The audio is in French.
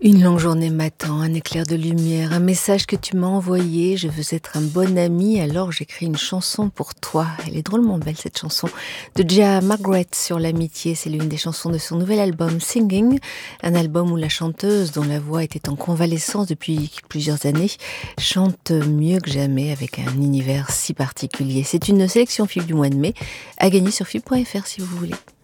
Une longue journée m'attend, un éclair de lumière, un message que tu m'as envoyé. Je veux être un bon ami, alors j'écris une chanson pour toi. Elle est drôlement belle cette chanson de Gia Margaret sur l'amitié. C'est l'une des chansons de son nouvel album Singing, un album où la chanteuse, dont la voix était en convalescence depuis plusieurs années, chante mieux que jamais avec un univers si particulier. C'est une sélection FIB du mois de mai, à gagner sur FIB.fr si vous voulez.